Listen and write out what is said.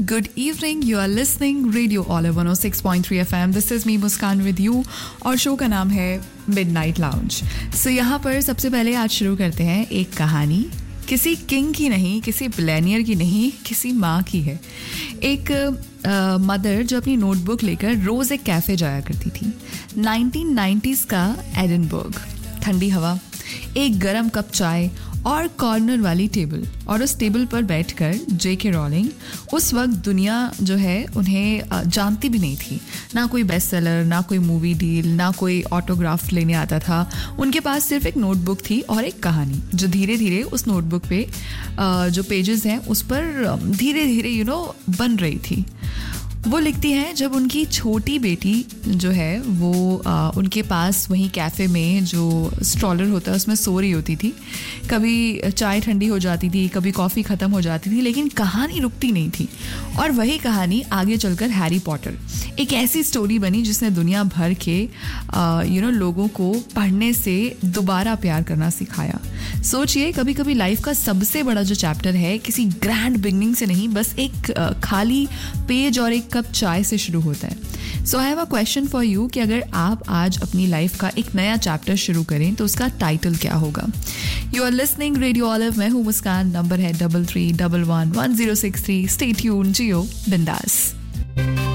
Good evening. You are listening Radio Olive 106.3 FM. This is me Muskan with you और show का नाम है Midnight Lounge. So यहाँ पर सबसे पहले आज शुरू करते हैं एक कहानी. किसी किंग की नहीं, किसी बिलियनियर की नहीं, किसी माँ की है. एक मदर जो अपनी नोटबुक लेकर रोज एक कैफे जाया करती थी. 1990s का एडिनबर्ग, ठंडी हवा, एक गरम कप चाय और कॉर्नर वाली टेबल, और उस टेबल पर बैठकर J.K. रॉलिंग उस वक्त दुनिया जो है उन्हें जानती भी नहीं थी. ना कोई बेस्ट सेलर, ना कोई मूवी डील, ना कोई ऑटोग्राफ लेने आता था. उनके पास सिर्फ एक नोटबुक थी और एक कहानी जो धीरे धीरे उस नोटबुक पे जो पेजेस हैं उस पर धीरे धीरे बन रही थी. वो लिखती हैं जब उनकी छोटी बेटी जो है वो उनके पास वहीं कैफ़े में जो स्ट्रॉलर होता है उसमें सो रही होती थी. कभी चाय ठंडी हो जाती थी, कभी कॉफ़ी ख़त्म हो जाती थी, लेकिन कहानी रुकती नहीं थी. और वही कहानी आगे चलकर हैरी पॉटर एक ऐसी स्टोरी बनी जिसने दुनिया भर के लोगों को पढ़ने से दोबारा प्यार करना सिखाया. सोचिए, कभी कभी लाइफ का सबसे बड़ा जो चैप्टर है किसी ग्रैंड बिगनिंग से नहीं, बस एक खाली पेज और एक कप चाय से शुरू होता है. सो I have a question for you कि अगर आप आज अपनी लाइफ का एक नया चैप्टर शुरू करें तो उसका टाइटल क्या होगा? You are listening radio olive. मैं हूँ मुस्कान. नंबर है 33111063. स्टे ट्यून्ड, जियो बिंदास.